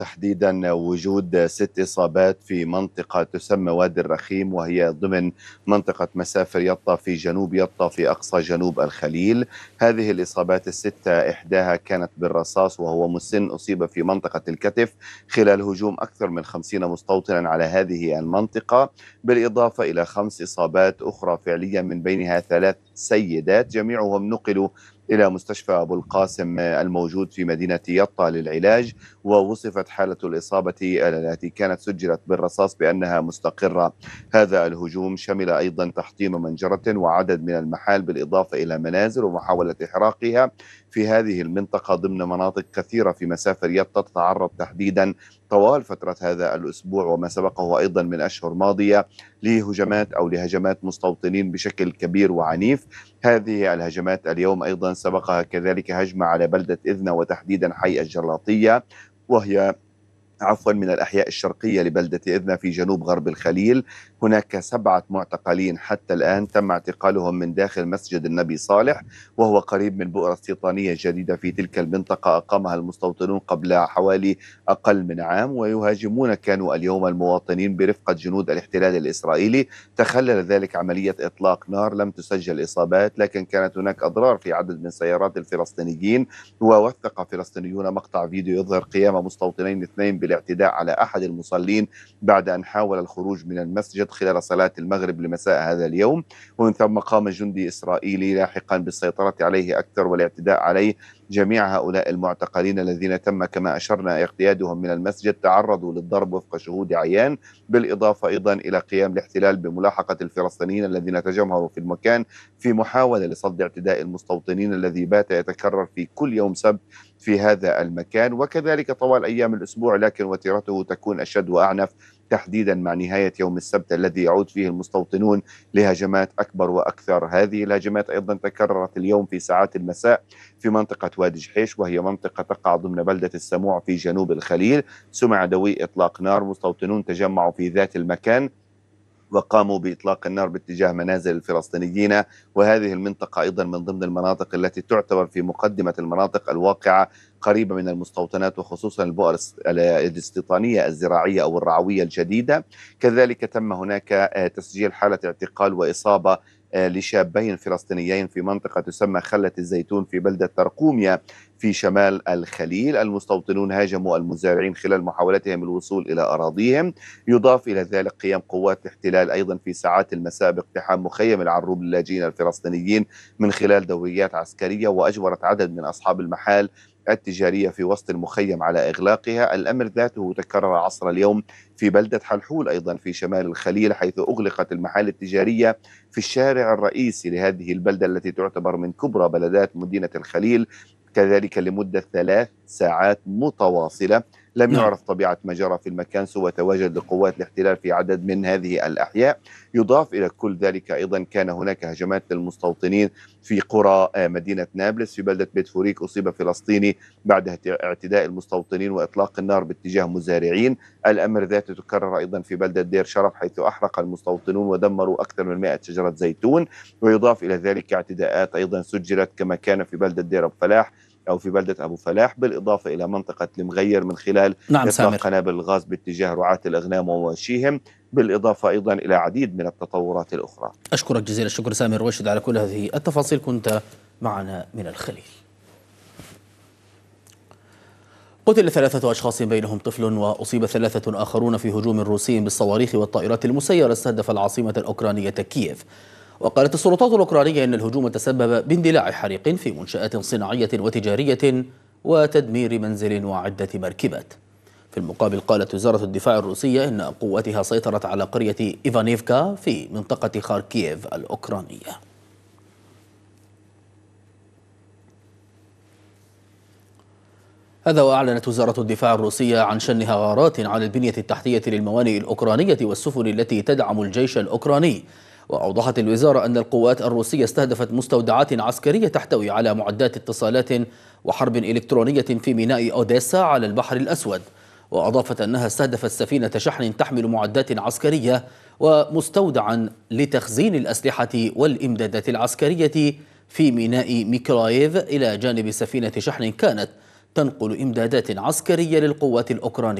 تحديدا وجود 6 إصابات في منطقة تسمى وادي الرخيم، وهي ضمن منطقة مسافر يطا في جنوب يطا في أقصى جنوب الخليل. هذه الإصابات ال6 إحداها كانت بالرصاص وهو مسن أصيب في منطقة الكتف خلال هجوم أكثر من 50 مستوطنا على هذه المنطقة، بالإضافة إلى 5 إصابات أخرى فعليا من بينها 3 سيدات، جميعهم نقلوا إلى مستشفى أبو القاسم الموجود في مدينة يطا للعلاج. ووصفت حالة الإصابة التي كانت سجلت بالرصاص بأنها مستقرة. هذا الهجوم شمل أيضا تحطيم منجرة وعدد من المحال بالإضافة إلى منازل ومحاولة إحراقها في هذه المنطقة ضمن مناطق كثيرة في مسافر يطا تتعرض تحديدا طوال فترة هذا الأسبوع وما سبقه أيضا من أشهر ماضية لهجمات أو لهجمات مستوطنين بشكل كبير وعنيف. هذه الهجمات اليوم أيضا سبقها كذلك هجمة على بلدة إذنة وتحديدا حي الجلاطية، وهي من الأحياء الشرقية لبلدة إذنة في جنوب غرب الخليل. هناك 7 معتقلين حتى الآن تم اعتقالهم من داخل مسجد النبي صالح، وهو قريب من بؤرة استيطانية جديدة في تلك المنطقة أقامها المستوطنون قبل حوالي أقل من عام، ويهاجمون كانوا اليوم المواطنين برفقة جنود الاحتلال الإسرائيلي. تخلل ذلك عملية إطلاق نار، لم تسجل إصابات لكن كانت هناك أضرار في عدد من سيارات الفلسطينيين. ووثق فلسطينيون مقطع فيديو يظهر قيام مستوطنين 2 بالاعتداء على أحد المصلين بعد أن حاول الخروج من المسجد خلال صلاة المغرب لمساء هذا اليوم، ومن ثم قام جندي إسرائيلي لاحقا بالسيطرة عليه أكثر والاعتداء عليه. جميع هؤلاء المعتقلين الذين تم كما أشرنا اغتيالهم من المسجد تعرضوا للضرب وفق شهود عيان، بالإضافة أيضا إلى قيام الاحتلال بملاحقة الفلسطينيين الذين تجمهروا في المكان في محاولة لصد اعتداء المستوطنين الذي بات يتكرر في كل يوم سبت في هذا المكان وكذلك طوال أيام الأسبوع، لكن وتيرته تكون أشد وأعنف تحديدا مع نهاية يوم السبت الذي يعود فيه المستوطنون لهجمات أكبر وأكثر. هذه الهجمات أيضا تكررت اليوم في ساعات المساء في منطقة وادي جحيش، وهي منطقة تقع ضمن بلدة السموع في جنوب الخليل. سمع دوي إطلاق نار، مستوطنون تجمعوا في ذات المكان وقاموا بإطلاق النار باتجاه منازل الفلسطينيين، وهذه المنطقة أيضا من ضمن المناطق التي تعتبر في مقدمة المناطق الواقعة قريبة من المستوطنات وخصوصا البؤر الاستيطانية الزراعية أو الرعوية الجديدة. كذلك تم هناك تسجيل حالة اعتقال وإصابة لشابين فلسطينيين في منطقة تسمى خلة الزيتون في بلدة ترقوميا في شمال الخليل. المستوطنون هاجموا المزارعين خلال محاولتهم الوصول إلى أراضيهم. يضاف إلى ذلك قيام قوات الاحتلال أيضا في ساعات المساء باقتحام مخيم العروب للاجئين الفلسطينيين من خلال دوريات عسكرية، وأجبرت عدد من أصحاب المحال التجارية في وسط المخيم على إغلاقها. الأمر ذاته تكرر عصر اليوم في بلدة حلحول أيضا في شمال الخليل، حيث أغلقت المحال التجارية في الشارع الرئيسي لهذه البلدة التي تعتبر من كبرى بلدات مدينة الخليل كذلك لمدة 3 ساعات متواصلة. لم نعم. يعرف طبيعة ما جرى في المكان سوى تواجد لقوات الاحتلال في عدد من هذه الأحياء. يضاف إلى كل ذلك أيضا كان هناك هجمات للمستوطنين في قرى مدينة نابلس. في بلدة بيت فوريك أصيب فلسطيني بعد اعتداء المستوطنين وإطلاق النار باتجاه مزارعين. الأمر ذاته تكرر أيضا في بلدة دير شرف، حيث أحرق المستوطنون ودمروا أكثر من 100 شجرة زيتون. ويضاف إلى ذلك اعتداءات أيضا سجلت كما كان في بلدة دير أبو فلاح أو في بلدة أبو فلاح، بالإضافة إلى منطقة المغير من خلال إطلاق قنابل الغاز باتجاه رعاة الأغنام ومواشيهم، بالإضافة أيضا إلى عديد من التطورات الأخرى. أشكرك جزيل الشكر سامي الرويشد على كل هذه التفاصيل، كنت معنا من الخليل. قتل 3 أشخاص بينهم طفل وأصيب 3 آخرون في هجوم روسي بالصواريخ والطائرات المسيرة استهدف العاصمة الأوكرانية كييف. وقالت السلطات الأوكرانية إن الهجوم تسبب باندلاع حريق في منشآت صناعية وتجارية وتدمير منزل وعدة مركبات. في المقابل قالت وزارة الدفاع الروسية إن قواتها سيطرت على قرية إيفانيفكا في منطقة خاركييف الأوكرانية. هذا وأعلنت وزارة الدفاع الروسية عن شنها غارات على البنية التحتية للموانئ الأوكرانية والسفن التي تدعم الجيش الأوكراني. وأوضحت الوزارة أن القوات الروسية استهدفت مستودعات عسكرية تحتوي على معدات اتصالات وحرب إلكترونية في ميناء أوديسا على البحر الأسود. وأضافت أنها استهدفت سفينة شحن تحمل معدات عسكرية ومستودعا لتخزين الأسلحة والإمدادات العسكرية في ميناء ميكلايف إلى جانب سفينة شحن كانت تنقل إمدادات عسكرية للقوات الأوكرانية.